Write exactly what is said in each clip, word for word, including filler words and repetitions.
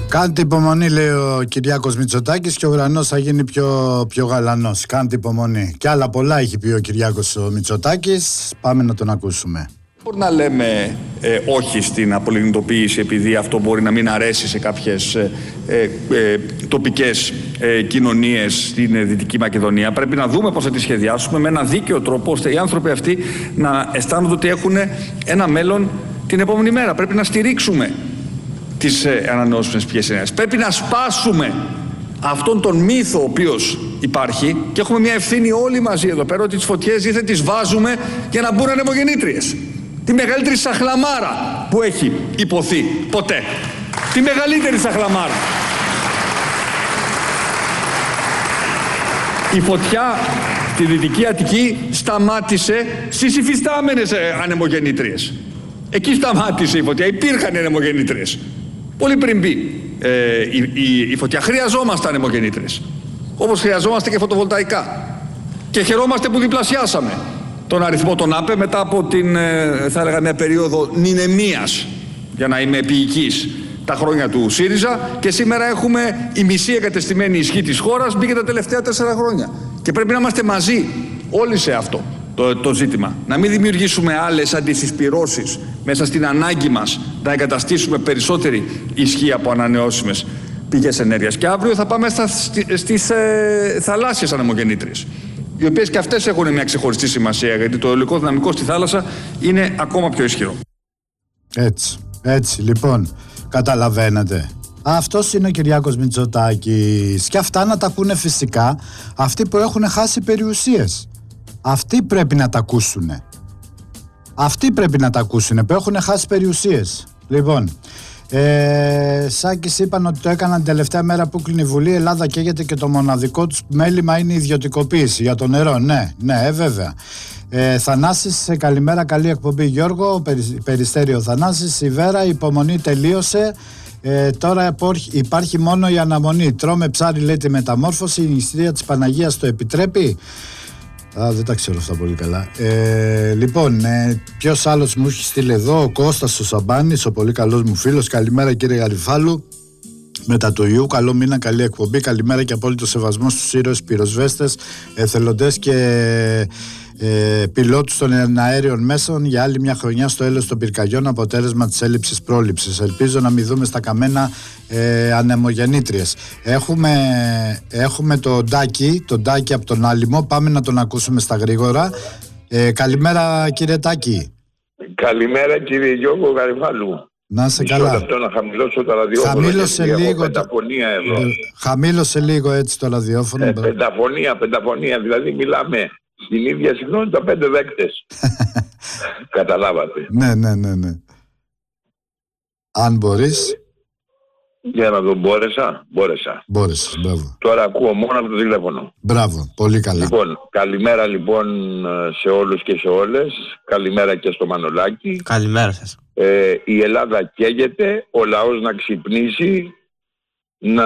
Κάντε υπομονή, λέει ο Κυριάκος Μητσοτάκης, και ο ουρανός θα γίνει πιο, πιο γαλανός. Κάντε υπομονή. Και άλλα πολλά έχει πει ο Κυριάκος ο Μητσοτάκης. Πάμε να τον ακούσουμε. Μπορεί να λέμε ε, όχι στην απολιγνητοποίηση επειδή αυτό μπορεί να μην αρέσει σε κάποιες ε, ε, τοπικές ε, κοινωνίες στην ε, Δυτική Μακεδονία. Πρέπει να δούμε πώς θα τη σχεδιάσουμε με ένα δίκαιο τρόπο ώστε οι άνθρωποι αυτοί να αισθάνονται ότι έχουν ένα μέλλον την επόμενη μέρα. Πρέπει να στηρίξουμε τις ε, ανανεώσιμες πηγές ενέργειας. Πρέπει να σπάσουμε αυτόν τον μύθο ο οποίος υπάρχει και έχουμε μια ευθύνη όλοι μαζί εδώ πέρα ότι τις φωτιές ήρθε τις βάζουμε για να μπουν ανεμογεννήτριες. Τη μεγαλύτερη σαχλαμάρα που έχει υποθεί ποτέ. Τη μεγαλύτερη σαχλαμάρα. Η φωτιά στη Δυτική Αττική σταμάτησε στις υφιστάμενες ανεμογεννήτριες. Εκεί σταμάτησε η φωτιά. Υπήρχαν ανεμογεννήτριες. Πολύ πριν μπει ε, η, η, η φωτιά. Χρειαζόμαστε ανεμογεννήτριες. Όπως χρειαζόμαστε και φωτοβολταϊκά. Και χαιρόμαστε που διπλασιάσαμε τον αριθμό των ΑΠΕ μετά από την, θα έλεγα, μια περίοδο νηνεμίας, για να είμαι επίοικης, τα χρόνια του ΣΥΡΙΖΑ, και σήμερα έχουμε η μισή εγκατεστημένη ισχύ της χώρας, μπήκε τα τελευταία τέσσερα χρόνια. Και πρέπει να είμαστε μαζί όλοι σε αυτό το, το ζήτημα. Να μην δημιουργήσουμε άλλες αντισυσπυρώσεις μέσα στην ανάγκη μας να εγκαταστήσουμε περισσότερη ισχύ από ανανεώσιμες πηγές ενέργειας. Και αύριο θα πάμε στα, στις ε, θαλάσσιες ανεμογεννήτριες, οι οποίες και αυτές έχουν μια ξεχωριστή σημασία, γιατί το αιωλικό δυναμικό στη θάλασσα είναι ακόμα πιο ισχυρό. Έτσι, έτσι λοιπόν, καταλαβαίνετε. Αυτός είναι ο Κυριάκος Μητσοτάκης. Και αυτά να τα πούνε φυσικά αυτοί που έχουν χάσει περιουσίες. Αυτοί πρέπει να τα ακούσουν. Αυτοί πρέπει να τα ακούσουν που έχουν χάσει περιουσίες. Λοιπόν, Ε, Σάκης είπαν ότι το έκαναν την τελευταία μέρα που κλείνει η Βουλή. Η Ελλάδα καίγεται και το μοναδικό τους μέλημα είναι η ιδιωτικοποίηση για το νερό. Ναι, ναι, ε, βέβαια. ε, Θανάσης, καλημέρα, καλή εκπομπή Γιώργο. Περι, Περιστέριο Θανάσης. Η Βέρα, η υπομονή τελείωσε. ε, Τώρα υπάρχει μόνο η αναμονή. Τρώμε ψάρι, λέει, τη μεταμόρφωση. Η νηστεία της Παναγίας το επιτρέπει. Α, δεν τα ξέρω αυτά πολύ καλά. Ε, λοιπόν, ε, ποιος άλλος μου έχει στείλει εδώ? Ο Κώστας ο Σαμπάνης, ο πολύ καλός μου φίλος. Καλημέρα, κύριε Γαριφάλου. Μετά το Ιού, καλό μήνα, καλή εκπομπή. Καλημέρα και απόλυτο σεβασμό στους ήρωες πυροσβέστες, εθελοντές και ε, πιλότους των αέριων μέσων για άλλη μια χρονιά στο έλεος των πυρκαγιών, αποτέλεσμα της έλλειψης πρόληψης. Ελπίζω να μην δούμε στα καμένα ε, ανεμογεννήτριες. Έχουμε, έχουμε το Ντάκη, το Ντάκη από τον Άλυμο. Πάμε να τον ακούσουμε στα γρήγορα. Ε, καλημέρα, κύριε Τάκη. Καλημέρα, κύριε Γιώργο Γαριφάλου. Να είσαι καλά. Αυτό να χαμηλώσω το ραδιόφωνο. Χαμήλωσε λίγο. Πενταφωνία εδώ. Χαμήλωσε λίγο έτσι το ραδιόφωνο. Ε, πενταφωνία, πενταφωνία. Δηλαδή μιλάμε στην ίδια συχνότητα πέντε δέκτες. Καταλάβατε. Ναι, ναι, ναι, ναι. Αν μπορείς. Για να τον μπόρεσα. Μπόρεσα. Μπόρεσες, μπράβο. Τώρα ακούω μόνο από το τηλέφωνο. Μπράβο, πολύ καλά. Λοιπόν, καλημέρα λοιπόν σε όλους και σε όλες. Καλημέρα και στο Μανολάκι. Καλημέρα σας. Ε, η Ελλάδα καίγεται, ο λαός να ξυπνήσει, να...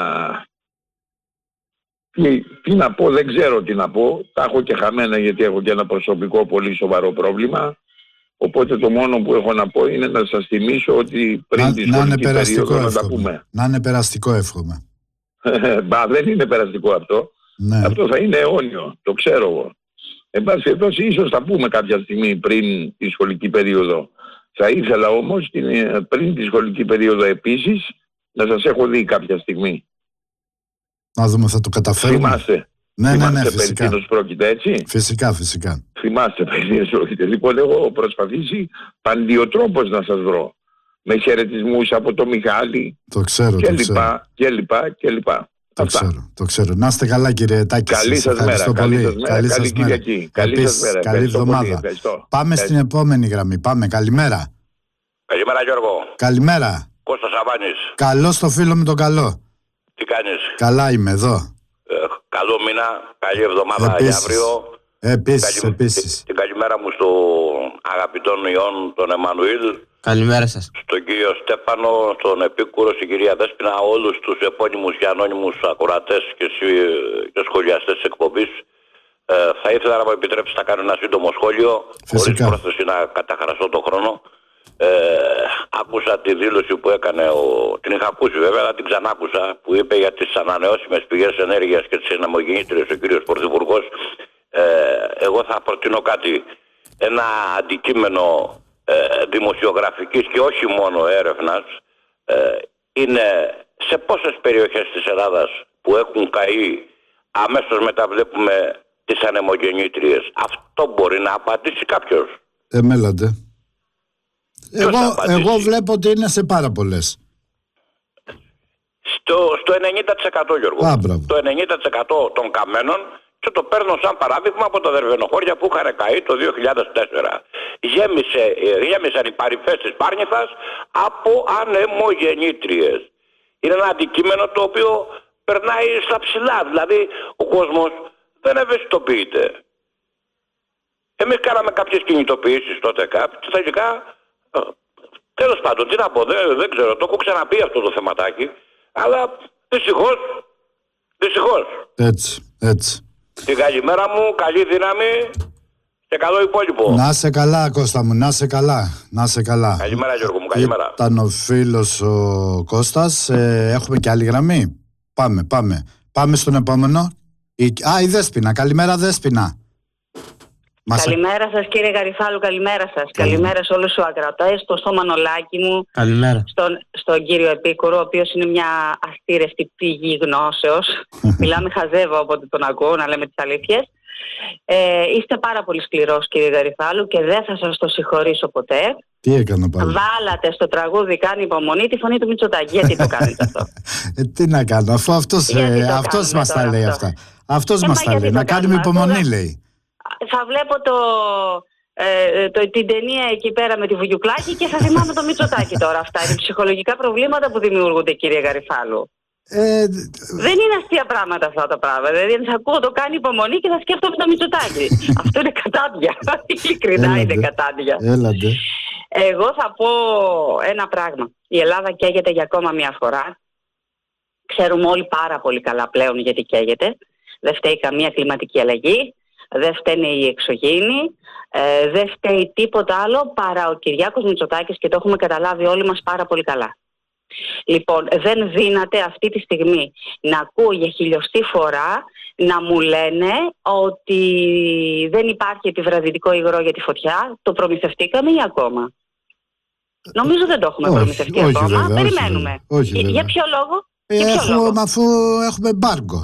Τι, τι να πω, δεν ξέρω τι να πω. Τα έχω και χαμένα γιατί έχω και ένα προσωπικό πολύ σοβαρό πρόβλημα. Οπότε το μόνο που έχω να πω είναι να σας θυμίσω ότι πριν να, τη να σχολική περίοδο να τα πούμε. Να είναι περαστικό, εύχομαι. Μπα, δεν είναι περαστικό αυτό. Ναι. Αυτό θα είναι αιώνιο, το ξέρω εγώ. Εν πάση περιπτώσει, ίσως θα πούμε κάποια στιγμή πριν τη σχολική περίοδο. Θα ήθελα όμως πριν τη σχολική περίοδο επίσης να σας έχω δει κάποια στιγμή. Να δούμε, θα το καταφέρουμε. Θυμάστε. Ναι, θυμάστε ναι, ναι, φυσικά. περί πρόκειται, έτσι. Φυσικά, φυσικά. Θυμάστε περί πρόκειται. Λοιπόν, έχω προσπαθήσει παντιοτρόπως να σας βρω. Με χαιρετισμούς από το Μιχάλη. Το ξέρω, και το λοιπά, ξέρω. Και λοιπά, και λοιπά. Το Αυτά. ξέρω, το ξέρω. Να είστε καλά, κύριε Τάκη. Καλή σας μέρα. Καλή σας μέρα. Καλή, καλή Κυριακή. Καλή Επίσης, σας μέρα. καλή εβδομάδα. Πάμε στην επόμενη γραμμή. Πάμε. Καλημέρα. Καλημέρα, Γιώργο. Καλημέρα. Κώστας Σαββάνης. Καλό στο φίλο μου τον καλό. Τι κάνεις? Καλά είμαι εδώ. Ε, καλό μήνα, καλή εβδομάδα για αύριο. Επίσης, Καλη... επίσης. Την καλημέρα μου στο αγαπητόν Ιών, τον Εμμανουήλ. Καλημέρα σας. Στον κύριο Στέφανο, στον Επίκουρο, στην κυρία Δέσποινα, όλους τους επώνυμους και ανώνυμους ακροατές και, και σχολιαστές της εκπομπής. Ε, θα ήθελα να μου επιτρέψετε να κάνω ένα σύντομο σχόλιο, χωρίς πρόθεση να καταχραστώ τον χρόνο. Ε, άκουσα τη δήλωση που έκανε, ο, την είχα ακούσει βέβαια, αλλά την ξανάκουσα, που είπε για τις ανανεώσιμες πηγές ενέργειας και τις ανεμογεννήτριες ο κύριος Πρωθυπουργός. Ε, εγώ θα προτείνω κάτι, ένα αντικείμενο ε, δημοσιογραφικής και όχι μόνο έρευνας. Ε, είναι σε πόσες περιοχές της Ελλάδας που έχουν καεί αμέσως μετά βλέπουμε τις ανεμογεννήτριες. Αυτό μπορεί να απαντήσει κάποιος. Ε, μέλατε. Εγώ, εγώ βλέπω ότι είναι σε πάρα πολλές. Στο, στο ενενήντα τοις εκατό, Γιώργο. Α, το ενενήντα τοις εκατό των καμένων, και το παίρνω σαν παράδειγμα από τα Δερβενοχώρια που είχαν καεί το δύο χιλιάδες τέσσερα. Γέμισε, γέμισαν οι παρυφές της Πάρνηθας από ανεμογεννήτριες. Είναι ένα αντικείμενο το οποίο περνάει στα ψηλά. Δηλαδή ο κόσμος δεν ευαισθητοποιείται. Εμείς κάναμε κάποιες κινητοποιήσεις τότε, στρατηγικά. Τέλος πάντων, τι να πω, δεν, δεν ξέρω, το έχω ξαναπεί αυτό το θεματάκι, αλλά δυστυχώς, δυστυχώς. Έτσι, έτσι. Την καλημέρα μου, καλή δύναμη και καλό υπόλοιπο. Να σε καλά, Κώστα μου, να σε καλά, να σε καλά. Καλημέρα, Γιώργο μου, καλημέρα. Ήταν ο φίλος ο Κώστας, ε, έχουμε και άλλη γραμμή. Πάμε, πάμε. Πάμε στον επόμενο. Η... Α, η Δέσποινα, καλημέρα Δέσποινα. Καλημέρα σας κύριε Γαριφάλου, καλημέρα σας. Καλημέρα, καλημέρα σε όλους τους ακροατές, στο Μανολάκι μου, καλημέρα. Στον, στον κύριο Επίκουρο, ο οποίος είναι μια αστήρευτη πηγή γνώσεως. Μιλάμε, χαζεύω όποτε τον ακούω, να λέμε τις αλήθειες. Ε, είστε πάρα πολύ σκληρός κύριε Γαριφάλου και δεν θα σας το συγχωρήσω ποτέ. Τι έκανα πάλι? Βάλατε στο τραγούδι «Κάνει υπομονή» τη φωνή του Μητσοτάκη. Γιατί το κάνετε αυτό? ε, τι να κάνω, αφού αυτός, ε, αυτός μας τα λέει αυτό. αυτά. Αυτός ε, μας τα λέει, να κάνουμε υπομονή αυτό, λέει. Θα βλέπω το, ε, το, την ταινία εκεί πέρα με τη Βουγιουκλάκη και θα θυμάμαι το Μητσοτάκη τώρα. Αυτά είναι ψυχολογικά προβλήματα που δημιουργούνται κύριε Γαριφάλου. Ε, δεν είναι αστεία πράγματα αυτά τα πράγματα. Δηλαδή, θα ακούω το «Κάνει υπομονή» και θα σκέφτομαι το Μητσοτάκη. Αυτό είναι κατάδια. Ειλικρινά είναι κατάδια. Έλατε. Εγώ θα πω ένα πράγμα. Η Ελλάδα καίγεται για ακόμα μια φορά. Ξέρουμε όλοι πάρα πολύ καλά πλέον γιατί καίγεται. Δεν φταίει καμία κλιματική αλλαγή. Δεν φταίνε οι εξωγήινοι, ε, δεν φταίει τίποτα άλλο παρά ο Κυριάκος Μητσοτάκης και το έχουμε καταλάβει όλοι μας πάρα πολύ καλά. Λοιπόν, δεν δύναται αυτή τη στιγμή να ακούω για χιλιοστή φορά να μου λένε ότι δεν υπάρχει επιβραδυτικό υγρό για τη φωτιά. Το προμηθευτήκαμε ή ακόμα? Νομίζω δεν το έχουμε όχι, προμηθευτεί όχι, ακόμα. Βέβαια, περιμένουμε. Όχι, όχι, για ποιο λόγο? Ε, για ποιο έχω, λόγο? αφού έχουμε μπάργκο.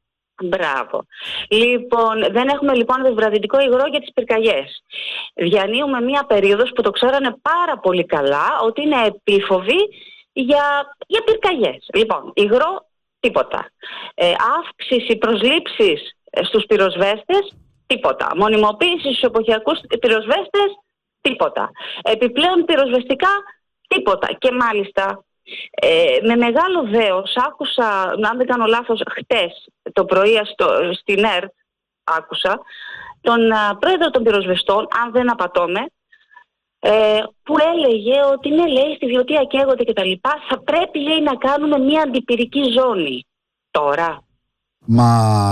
Μπράβο. Λοιπόν, δεν έχουμε λοιπόν επιβραδυτικό υγρό για τις πυρκαγιές. Διανύουμε μία περίοδος που το ξέρανε πάρα πολύ καλά ότι είναι επίφοβη για, για πυρκαγιές. Λοιπόν, υγρό, τίποτα. Ε, αύξηση προσλήψεις στους πυροσβέστες, τίποτα. Μονιμοποίηση στους εποχιακούς πυροσβέστες, τίποτα. Επιπλέον πυροσβεστικά, τίποτα. Και μάλιστα Ε, με μεγάλο δέος άκουσα, αν δεν κάνω λάθος, χτες το πρωί στο, στην ΕΡΤ άκουσα τον α, πρόεδρο των πυροσβεστών, αν δεν απατώμε, ε, που έλεγε ότι ναι, λέει, στη Βιωτία καίγονται και τα λοιπά, θα πρέπει, λέει, να κάνουμε μια αντιπυρική ζώνη. Τώρα. Μα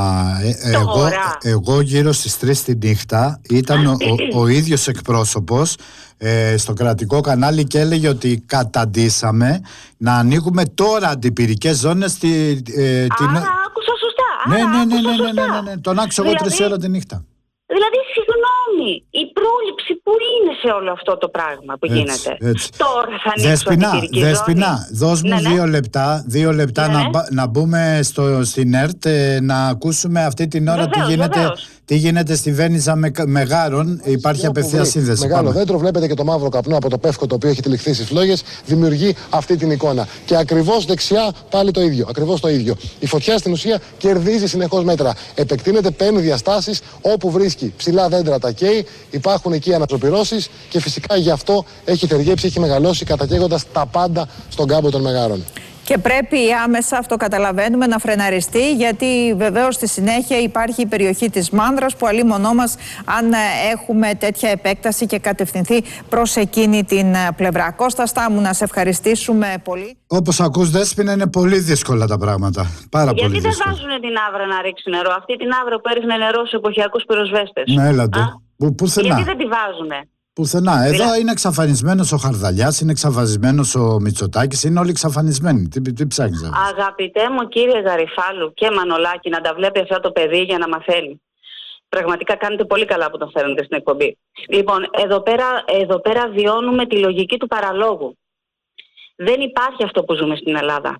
ε, εγώ, εγώ γύρω στις τρεις τη νύχτα ήταν ο, ο, ο ίδιος εκπρόσωπος ε, στο κρατικό κανάλι και έλεγε ότι καταντήσαμε να ανοίγουμε τώρα αντιπυρικές ζώνες στη, ε, την... Άρα άκουσα σωστά. Ναι, Άρα, ναι, ναι, άκουσα ναι, ναι, σωστά. ναι, ναι, ναι. Τον άκουσα εγώ δηλαδή, τρεις ώρα τη νύχτα. Δηλαδή, συγγνώμη, η πρόληψη που είναι σε όλο αυτό το πράγμα που έτσι, γίνεται? Έτσι. Τώρα θα ανοίξω Δεσποιná, αντιπυρική Δεσποιná, ζώνη. δώσ' μου ναι, ναι. δύο λεπτά, δύο λεπτά ναι, να, ναι. να μπούμε στο, στην ΕΡΤ ε, να ακούσουμε αυτή την ώρα βεβαίως, τι, γίνεται, βεβαίως. τι γίνεται στη Βένιζα με, με Γάρον. Υπάρχει απευθεία σύνδεση. Μεγάλο Πάμε. δέντρο, βλέπετε και το μαύρο καπνό από το πεύκο το οποίο έχει τυλιχθεί στις φλόγες, δημιουργεί αυτή την εικόνα. Και ακριβώς δεξιά πάλι το ίδιο. Ακριβώς το ίδιο. Η φωτιά στην ουσία κερδίζει συνεχώς μέτρα. Επεκτείνεται, παίρνει διαστάσεις, όπου βρίσκει ψηλά δέντρα τα καίει, υπάρχουν εκεί αναζωπυρώσεις και φυσικά γι' αυτό έχει θεργέψει, έχει μεγαλώσει, κατακαίγοντας τα πάντα στον κάμπο των Μεγάρων. Και πρέπει άμεσα, αυτό καταλαβαίνουμε, να φρεναριστεί, γιατί βεβαίως στη συνέχεια υπάρχει η περιοχή της Μάνδρας που αλίμονό μας αν έχουμε τέτοια επέκταση και κατευθυνθεί προς εκείνη την πλευρά. Κώστα Στάμου, να σε ευχαριστήσουμε πολύ. Όπως ακούς, Δέσποινα, είναι πολύ δύσκολα τα πράγματα. Πάρα Γιατί πολύ δύσκολα. Γιατί δεν βάζουν την άβρα να ρίξει νερό? Αυτή την άβρα που έριχνε νερό σε εποχιακούς πυροσβέστες. Ναι, έλατε. Που, πουθενά. Γιατί δεν τη βάζουνε? Πουθενά. Εδώ δηλαδή... είναι εξαφανισμένος ο Χαρδαλιάς, είναι εξαφανισμένος ο Μητσοτάκης, είναι όλοι εξαφανισμένοι. Τι, τι ψάχνεις? Αγαπητέ μου κύριε Γαριφάλου και Μανολάκη, να τα βλέπει αυτό το παιδί για να μαθαίνει. Πραγματικά κάνετε πολύ καλά που τον φέρνετε στην εκπομπή. Λοιπόν, εδώ πέρα, εδώ πέρα βιώνουμε τη λογική του παραλόγου. Δεν υπάρχει αυτό που ζούμε στην Ελλάδα.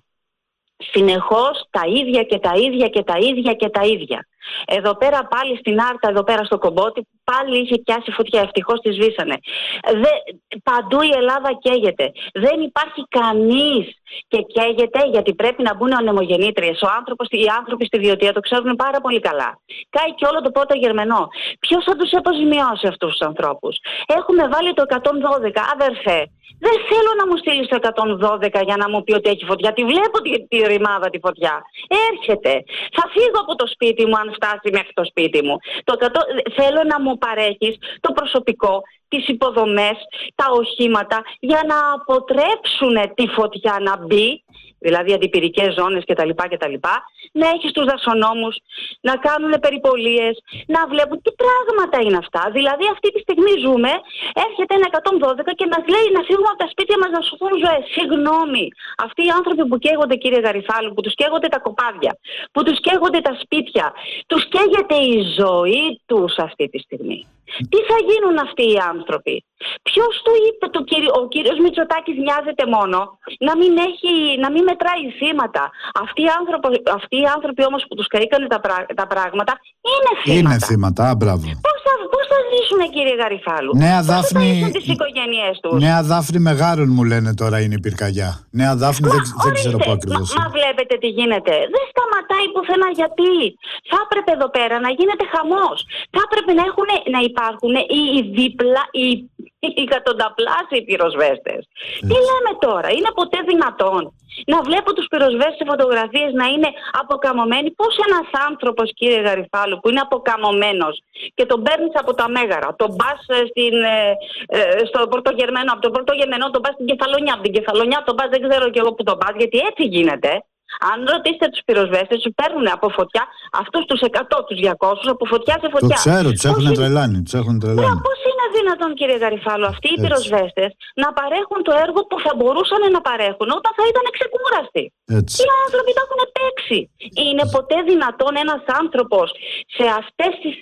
Συνεχώς τα ίδια και τα ίδια και τα ίδια και τα ίδια. Εδώ πέρα πάλι στην Άρτα, εδώ πέρα στο Κομπότι, πάλι είχε πιάσει φωτιά. Ευτυχώς τη σβήσανε. Δε, παντού η Ελλάδα καίγεται. Δεν υπάρχει κανείς και καίγεται γιατί πρέπει να μπουν ανεμογεννήτριες. Ο άνθρωπος, οι άνθρωποι στη Βιωτία το ξέρουν πάρα πολύ καλά. Κάει και όλο το πρώτο γερμενό. Ποιος θα τους αποζημιώσει αυτούς τους ανθρώπους? Έχουμε βάλει το εκατόν δώδεκα. Αδερφέ, δεν θέλω να μου στείλεις το εκατόν δώδεκα για να μου πει ότι έχει φωτιά. Τη βλέπω τη, τη ρημάδα τη φωτιά. Έρχεται. Θα φύγω από το σπίτι μου αν φτάσει μέχρι το σπίτι μου. Το εκατό... Θέλω να μου παρέχεις το προσωπικό, τις υποδομές, τα οχήματα για να αποτρέψουν τη φωτιά να μπει, δηλαδή αντιπυρικές ζώνες κτλ. κτλ. Να έχεις τους δασονόμους, να κάνουν περιπολίες, να βλέπουν τι πράγματα είναι αυτά. Δηλαδή αυτή τη στιγμή ζούμε, έρχεται ένα εκατόν δώδεκα και μας λέει να φύγουμε από τα σπίτια μας να σωθούν ζωές. Συγγνώμη, αυτοί οι άνθρωποι που καίγονται κύριε Γαριφάλου, που τους καίγονται τα κοπάδια, που τους καίγονται τα σπίτια, τους καίγεται η ζωή τους αυτή τη στιγμή. Τι θα γίνουν αυτοί οι άνθρωποι? Ποιος του είπε? Το κύριο, ο κύριος Μητσοτάκης νοιάζεται μόνο να μην, έχει, να μην μετράει θύματα. Αυτοί οι άνθρωποι, αυτοί οι άνθρωποι όμως που τους καήκανε τα, πρά, τα πράγματα είναι θύματα. Είναι θύματα, α, μπράβο. Πώς θα, πώς θα ζήσουν κύριε Γαριφάλου? Νέα πώς Δάφνη, θα ζήσουν τις οικογένειές τους? Νέα Δάφνη Μεγάρων μου λένε τώρα είναι η πυρκαγιά. Νέα Δάφνη δεν, δεν ξέρω πού ακριβώς. Μα, μα βλέπετε τι γίνεται. Δεν σταματάει πουθενά. Γιατί? Θα έπρεπε εδώ πέρα να γίνεται χαμός. Θα έπρεπε να, έχουν, να υπάρχουν οι, οι δίπλα, οι, οι εκατονταπλάσιοι πυροσβέστες. Τι λέμε τώρα? Είναι ποτέ δυνατόν να βλέπω τους πυροσβέστες σε φωτογραφίες να είναι αποκαμωμένοι? Πώς ένας άνθρωπος κύριε Γαριφάλου που είναι αποκαμωμένος και τον παίρνεις από τα Μέγαρα, τον πας στην, ε, στο Πρωτογερμένο, από τον Πρωτογερμένο τον πας στην Κεφαλονιά, από την Κεφαλονιά τον πας δεν ξέρω και εγώ που τον πας, γιατί έτσι γίνεται. Αν ρωτήσετε τους πυροσβέστες, τους παίρνουν από φωτιά αυτούς τους εκατό, τους διακόσιους, από φωτιά σε φωτιά. Το ξέρω, τους έχουν τρελάνει. Τους έχουν τρελάνει. Πώς είναι δυνατόν κύριε Γαριφάλου αυτοί οι πυροσβέστες να παρέχουν το έργο που θα μπορούσαν να παρέχουν όταν θα ήταν ξεκούραστοι? Έτσι. Οι άνθρωποι τα έχουν παίξει. Είναι ποτέ δυνατόν ένας άνθρωπος σε αυτές τις,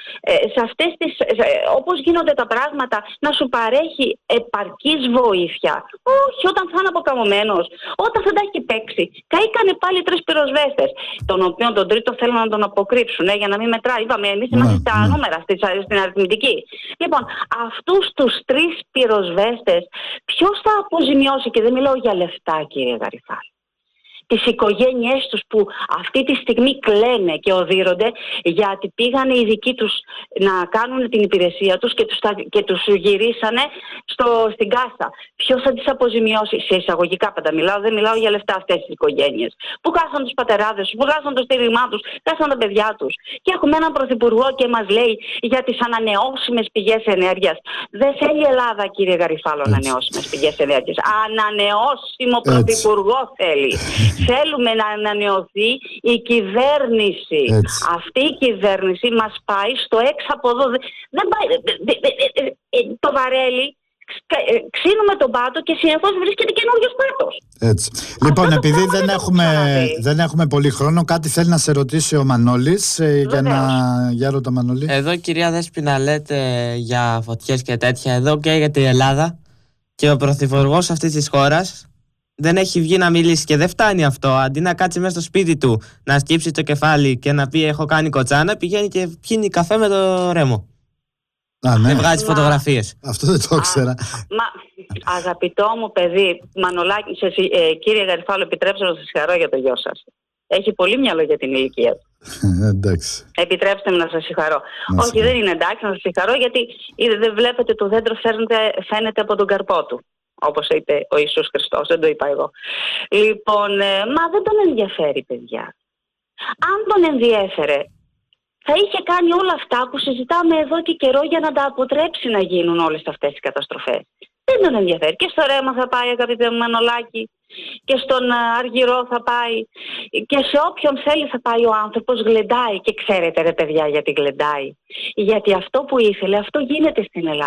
σε αυτές τις όπως γίνονται τα πράγματα να σου παρέχει επαρκής βοήθεια? Όχι, όταν θα είναι αποκαμωμένος, όταν θα τα έχει παίξει. Καήκανε πάλι τρεις πυροσβέστες, τον οποίον τον τρίτο θέλουν να τον αποκρύψουν ε, για να μην μετράει. Είπαμε, εμείς είμαστε ναι, στα ναι. νούμερα, στην αριθμητική. Λοιπόν, αυτούς τους τρεις πυροσβέστες ποιος θα αποζημιώσει? Και δεν μιλάω για λεφτά κύριε Γαριφάλου. Τις οικογένειές τους που αυτή τη στιγμή κλαίνε και οδύρονται γιατί πήγανε οι δικοί τους να κάνουν την υπηρεσία τους και τους, και τους γυρίσανε στο, στην κάσα. Ποιος θα τις αποζημιώσει? Σε εισαγωγικά πάντα μιλάω, δεν μιλάω για λεφτά αυτές τις οικογένειες. Που χάσαν τους πατεράδες τους, που χάσαν το στήριγμά τους, χάσαν τα παιδιά τους. Και έχουμε έναν πρωθυπουργό και μας λέει για τις ανανεώσιμες πηγές ενέργειας. Δεν θέλει η Ελλάδα κύριε Γαριφάλου ανανεώσιμες πηγές ενέργειας. Ανανεώσιμο πρωθυπουργό θέλει. Θέλουμε να ανανεωθεί η κυβέρνηση. Έτσι. Αυτή η κυβέρνηση μας πάει στο έξω από εδώ. Δεν πάει, το βαρέλι, ξύνουμε τον πάτο και συνεχώς βρίσκεται καινούριος πάτος. Έτσι. Λοιπόν, επειδή δεν έχουμε, δεν έχουμε πολύ χρόνο, κάτι θέλει να σε ρωτήσει ο Μανώλης. Για να... Για ρώτα Μανώλη. Εδώ κυρία Δέσποινα λέτε για φωτιές και τέτοια. Εδώ καίγεται η Ελλάδα και ο πρωθυπουργός αυτής της χώρας δεν έχει βγει να μιλήσει και δεν φτάνει αυτό. Αντί να κάτσει μέσα στο σπίτι του, να σκύψει το κεφάλι και να πει έχω κάνει κοτσάνα, πηγαίνει και πίνει καφέ με το Ρέμο. Α, ναι. Δεν βγάζει μα... φωτογραφίες. Αυτό δεν το ήξερα. Μα, αγαπητό μου παιδί, Μανολάκη, σε, ε, κύριε Γαριφάλου, επιτρέψτε να σας συγχαρώ για το γιο σας. Έχει πολύ μυαλό για την ηλικία του. Εντάξει. Επιτρέψτε μου να σας συγχαρώ. Να Όχι, δεν είναι εντάξει να σας συγχαρώ, γιατί δεν βλέπετε το δέντρο φαίνεται, φαίνεται από τον καρπό του. Όπως είπε ο Ιησούς Χριστός, δεν το είπα εγώ. Λοιπόν, ε, μα δεν τον ενδιαφέρει, παιδιά. Αν τον ενδιέφερε, θα είχε κάνει όλα αυτά που συζητάμε εδώ και καιρό για να τα αποτρέψει να γίνουν όλες αυτές οι καταστροφές. Δεν τον ενδιαφέρει. Και στο Ρέμα θα πάει, αγαπητέ μου Μανολάκη, και στον Αργυρό θα πάει, και σε όποιον θέλει θα πάει. Ο άνθρωπος γλεντάει. Και ξέρετε ρε παιδιά γιατί γλεντάει? Γιατί αυτό που ήθελε, αυτό γίνεται στην Ελλάδα.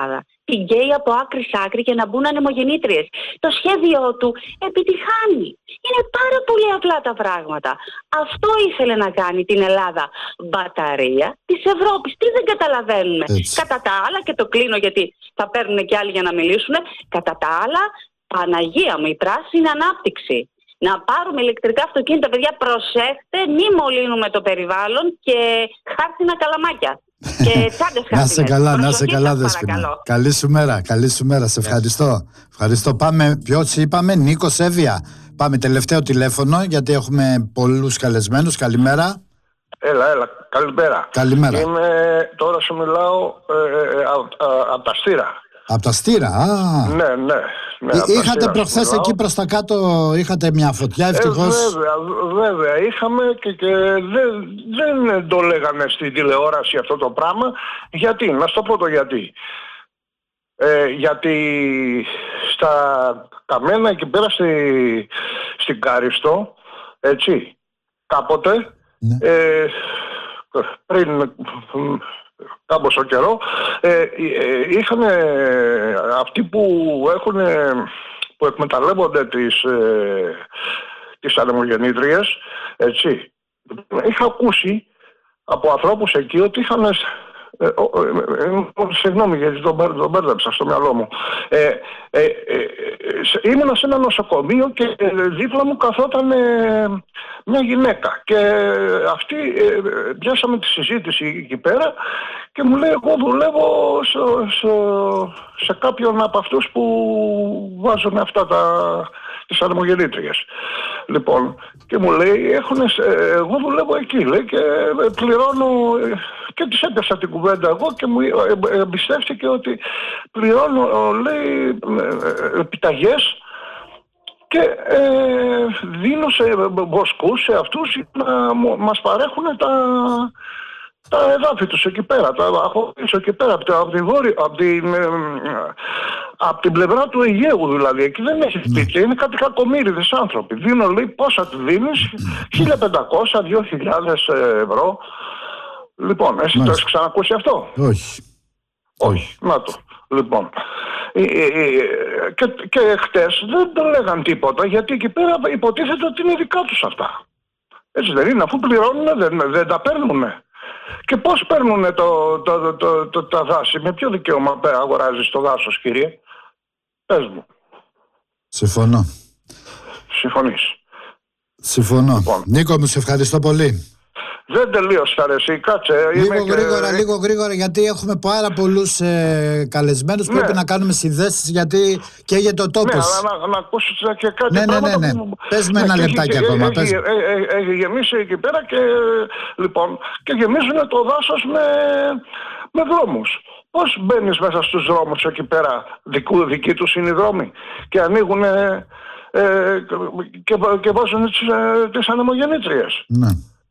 γκέι από άκρη σ' άκρη και να μπουν ανεμογεννήτριες. Το σχέδιό του επιτυχάνει. Είναι πάρα πολύ απλά τα πράγματα. Αυτό ήθελε να κάνει την Ελλάδα μπαταρία της Ευρώπης. Τι δεν καταλαβαίνουμε. Έτσι. Κατά τα άλλα, και το κλείνω γιατί θα παίρνουν και άλλοι για να μιλήσουν, κατά τα άλλα, Παναγία μου, η πράσινη ανάπτυξη. Να πάρουμε ηλεκτρικά αυτοκίνητα, παιδιά, προσέχτε, μη μολύνουμε το περιβάλλον και χάρτινα καλαμάκια. Και τσάντες χάρτινες. Να σε καλά, να σε Προσοχή καλά, σας, Δέσποινα. παρακαλώ. Καλή σου μέρα, καλή σου μέρα. Σε ευχαριστώ. Ευχαριστώ. Πάμε, ποιος είπαμε, Νίκος Εύβοια. Πάμε τελευταίο τηλέφωνο, γιατί έχουμε πολλούς καλεσμένους. Καλημέρα. Έλα, έλα. Καλημέρα. Καλημέρα. Είμαι, τώρα σου μιλάω ε, ε, από τα Στήρα. Από τα Στήρα, α. Ναι, ναι. ναι Εί- απ' τα είχατε Στήρα προχθές σου μιλάω. εκεί προς τα κάτω, είχατε μια φωτιά, Ε, ευτυχώς. βέβαια, βέβαια. Είχαμε και, και δεν, δεν το λέγανε στην τηλεόραση αυτό το πράγμα. Γιατί, να σου το πω το γιατί. Ε, γιατί στα καμένα εκεί πέρα στη, στην Κάριστο, έτσι, κάποτε, Ναι. ε, πριν κάμποσο καιρό, ε, ε, είχαν αυτοί που έχουν, που εκμεταλλεύονται τις, ε, τις ανεμογεννήτριες, έτσι. Είχα ακούσει από ανθρώπους εκεί ότι είχαν, ε, ε, ε, συγγνώμη γιατί τον, μπέρ- τον μπέρδεψα στο μυαλό μου, ε, ε, ε, ε, ήμουνα σε ένα νοσοκομείο και ε, δίπλα μου καθόταν ε, μια γυναίκα και αυτή, ε, πιάσαμε τη συζήτηση εκεί πέρα και μου λέει, εγώ δουλεύω στο, στο, σε κάποιον από αυτούς που βάζουν αυτά τα, τις ανεμογεννήτριες. Λοιπόν, και μου λέει, έχουνε, ε, εγώ δουλεύω εκεί, λέει, και ε, πληρώνω, ε, και της έπιασα την κουβέντα εγώ και μου ε, ε, εμπιστεύτηκε ότι πληρώνω, ε, λέει, ε, ε, επιταγές και ε, δίνω σε βοσκούς, σε αυτούς να μου- μας παρέχουν τα, τα εδάφη τους εκεί πέρα, τα αχωρήσω εκεί πέρα, από, τα- από, την, βόρεια, από, την, ε, από την πλευρά του Αιγαίου δηλαδή. Εκεί δεν έχει σπίτια, είναι κάτι κακομοίριδες άνθρωποι. Δίνω, λέει, πόσα του δίνεις, χίλια πεντακόσια με δύο χιλιάδες ευρώ. Λοιπόν, εσύ το Μάλιστα. έχεις ξανακούσει αυτό? Όχι. Όχι, να το. Λοιπόν, ε, ε, ε, και, και χτες δεν το λέγαν τίποτα, γιατί εκεί πέρα υποτίθεται ότι είναι δικά τους αυτά. Έτσι δεν είναι, αφού πληρώνουν δεν, δεν τα παίρνουν. Και πώς παίρνουν το, το, το, το, το, τα δάση, με ποιο δικαίωμα αγοράζεις το δάσος, κύριε? Πες μου, Συμφωνώ. συμφωνείς? Συμφωνώ. Λοιπόν. Νίκο μου, σε ευχαριστώ πολύ. Δεν τελείωσα ρε εσύ, κάτσε. Λίγο είμαι και- γρήγορα, λίγο γρήγορα, γιατί έχουμε πάρα πολλούς ε, καλεσμένους. Ναι. Πρέπει να κάνουμε συνδέσεις, γιατί καίγεται ο Ναι, τόπος. αλλά να, να ακούσεις και κάτι Ναι, ναι, πράγματα ναι, ναι. που- Πες με ένα και λεπτάκι έχει- ακόμα, έχει- πες. Έχει, έχει- έχει γεμίσει εκεί πέρα και, λοιπόν, και γεμίζουν το δάσος με, με δρόμους. Πώς μπαίνεις μέσα στους δρόμους εκεί πέρα, δικού, δικοί τους είναι οι δρόμοι, και ανοίγουν ε, ε, και, και βάζουν τις, ε, τις ανεμογεννήτριες. Ναι.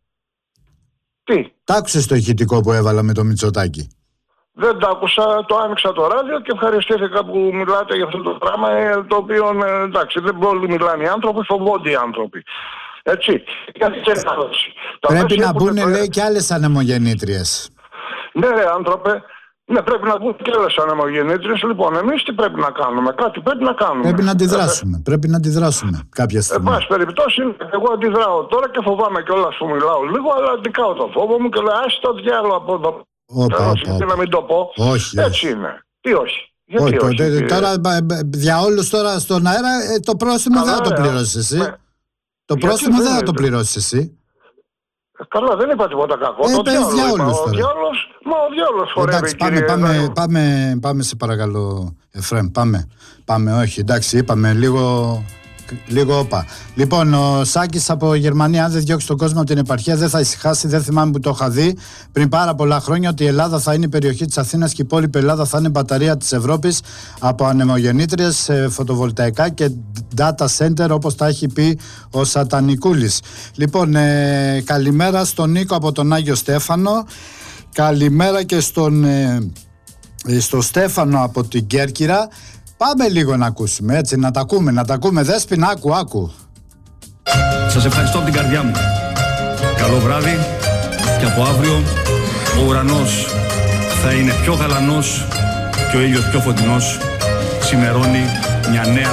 Τι? Τ' άκουσες το ηχητικό που έβαλα με το Μητσοτάκη? Δεν το άκουσα, το άνοιξα το ράδιο και ευχαριστήθηκα που μιλάτε για αυτό το πράγμα, ε, το οποίο, ε, εντάξει, δεν πολύ μιλάνε οι άνθρωποι, φοβόνται οι άνθρωποι. Έτσι. Γιατί δεν θα δώσει. Τα Πρέπει μέσα να έχουν μπουν, το- λέει, και άλλες ανεμογεννήτριες. Ναι, ρε άνθρωπε, ναι, πρέπει να μπουν και άλλες ανεμογεννήτριες. Λοιπόν, εμείς τι πρέπει να κάνουμε? Κάτι πρέπει να κάνουμε. Πρέπει να αντιδράσουμε. Πρέπει να αντιδράσουμε κάποια Εν στιγμή. πάση περιπτώσει, εγώ αντιδράω τώρα και φοβάμαι κιόλας που μιλάω λίγο, αλλά αντικάω το φόβο μου και λέω, άσε το διάλογο από εδώ. Όπα, Θέλω, όπα, γιατί όπα. να μην το πω. Όχι, Έτσι όχι. είναι. Τι όχι? Γιατί Όχι, όχι, το- κύριε? τώρα μπα- μπα- για όλους τώρα στον αέρα ε, το πρόστιμο Καλά, δεν θα το ρε, πληρώσεις εσύ. ναι. Το Γιατί πρόστιμο δεν δεν θα είναι το το- πληρώσεις εσύ. Καλά, δεν είπα τίποτα κακό. Ε, το πες διάολο διάολους είπα. Ο τώρα. διάολος, μα ο διάολος χορεύει, Εντάξει, πάμε, κύριε πάμε, Δάριο. πάμε, πάμε σε παρακαλώ, Εφραίμ, πάμε. Πάμε, όχι, εντάξει, είπαμε λίγο, λίγο όπα. Λοιπόν, ο Σάκης από Γερμανία, αν δεν διώξει τον κόσμο από την επαρχία, δεν θα ησυχάσει. Δεν θυμάμαι που το είχα δει πριν πάρα πολλά χρόνια, ότι η Ελλάδα θα είναι η περιοχή της Αθήνας και η υπόλοιπη Ελλάδα θα είναι μπαταρία της Ευρώπης από ανεμογεννήτριες, ε, φωτοβολταϊκά και data center, όπως τα έχει πει ο Σατανικούλης. Λοιπόν, ε, καλημέρα στον Νίκο από τον Άγιο Στέφανο. Καλημέρα και στον, ε, ε, στο Στέφανο από την Κέρκυρα. Πάμε λίγο να ακούσουμε, έτσι, να τα ακούμε, να τα ακούμε. Δέσποινα, άκου, άκου. Σας ευχαριστώ από την καρδιά μου. Καλό βράδυ και από αύριο ο ουρανός θα είναι πιο γαλανός και ο ήλιος πιο φωτεινός ξημερώνει μια νέα